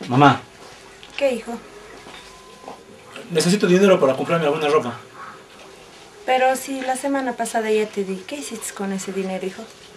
Mamá, ¿Qué, hijo? necesito dinero para comprarme alguna ropa. Pero si la semana pasada ya te di, ¿qué hiciste con ese dinero, hijo?